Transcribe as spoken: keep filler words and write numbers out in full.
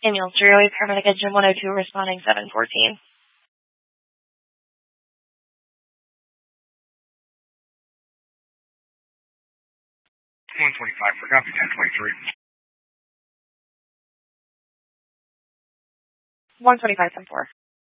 Ambulance three oh eight, paramedic engine one oh two, responding seven fourteen. one twenty-five, for copy, ten twenty-three. one twenty-five, ten four.